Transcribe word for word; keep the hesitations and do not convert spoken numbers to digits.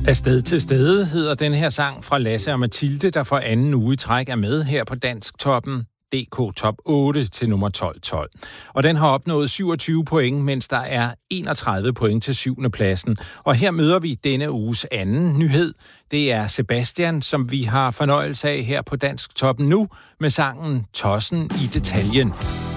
Afsted til stede hedder den her sang fra Lasse og Mathilde, der for anden uge i træk er med her på Dansktoppen D K Top otte til nummer tolv tolv. Og den har opnået syvogtyve point, mens der er enogtredive point til syvende pladsen. Og her møder vi denne uges anden nyhed. Det er Sebastian, som vi har fornøjelse af her på Dansktoppen nu med sangen Tossen i detaljen.